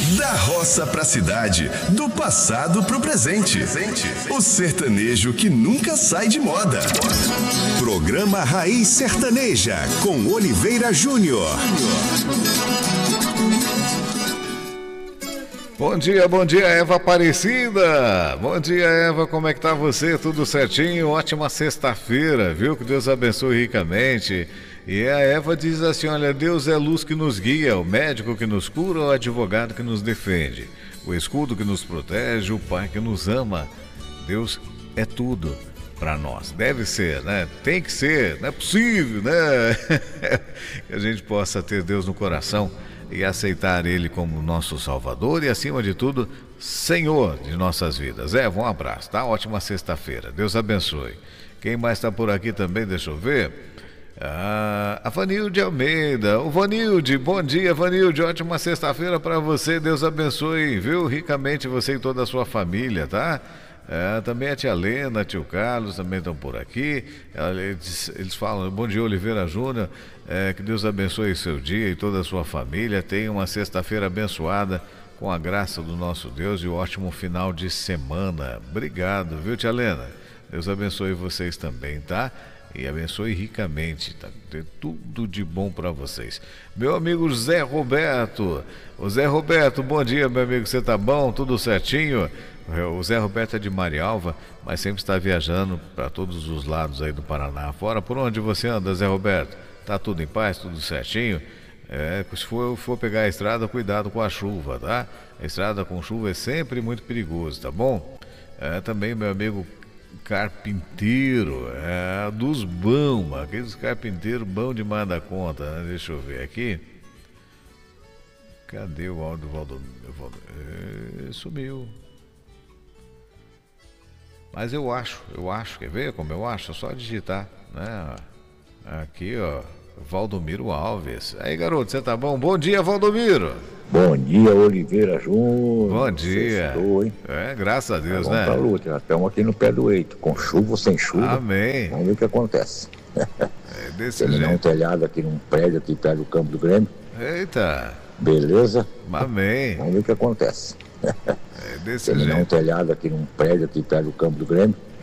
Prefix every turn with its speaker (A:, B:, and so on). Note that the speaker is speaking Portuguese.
A: Da roça pra cidade, do passado pro presente. O sertanejo que nunca sai de moda. Programa Raiz Sertaneja, com Oliveira Júnior.
B: Bom dia, Eva Aparecida. Bom dia, Eva, como é que tá você? Tudo certinho? Ótima sexta-feira, viu? Que Deus abençoe ricamente. E a Eva diz assim, olha, Deus é a luz que nos guia, o médico que nos cura, o advogado que nos defende, o escudo que nos protege, o pai que nos ama. Deus é tudo para nós. Deve ser, né? Tem que ser, não é possível, né? Que a gente possa ter Deus no coração e aceitar Ele como nosso Salvador e, acima de tudo, Senhor de nossas vidas. Eva, um abraço, tá? Ótima sexta-feira. Deus abençoe. Quem mais está por aqui também? Deixa eu ver. A Vanilde Almeida. O Vanilde, bom dia, Vanilde. Ótima sexta-feira para você. Deus abençoe, viu? Ricamente você e toda a sua família, tá? Também a tia Lena, tio Carlos também estão por aqui. Eles falam, bom dia, Oliveira Júnior, que Deus abençoe seu dia e toda a sua família. Tenha uma sexta-feira abençoada com a graça do nosso Deus e um ótimo final de semana. Obrigado, viu, tia Lena? Deus abençoe vocês também, tá? E abençoe ricamente, tá? Tem tudo de bom para vocês. Meu amigo Zé Roberto. O Zé Roberto, bom dia, meu amigo, você tá bom? Tudo certinho? O Zé Roberto é de Marialva, mas sempre está viajando para todos os lados aí do Paraná. Fora, por onde você anda, Zé Roberto? Tá tudo em paz, tudo certinho? Se for pegar a estrada, cuidado com a chuva, tá? A estrada com chuva é sempre muito perigoso, tá bom? Também meu amigo carpinteiro, dos bons, aqueles carpinteiros bons demais da conta, né? Deixa eu ver aqui. Cadê o áudio do Valdomiro? Sumiu. Mas eu acho, quer ver como eu acho? É só digitar, né? Aqui, ó, Valdomiro Alves. Aí, garoto, você tá bom? Bom dia, Valdomiro.
C: Bom dia, Oliveira Júnior.
B: Bom dia.
C: Sextou, hein?
B: Graças a Deus,
C: vamos
B: né?
C: Pra luta, nós estamos aqui no pé do eito, com chuva ou sem chuva.
B: Amém.
C: Vamos ver o que acontece.
B: Desse
C: Terminar
B: jeito.
C: um telhado aqui num prédio aqui perto do campo do Grêmio.
B: Eita.
C: Beleza?
B: Amém.
C: Vamos ver o que acontece.
B: Desse
C: Terminar
B: jeito.
C: um telhado aqui num prédio aqui perto do campo do Grêmio.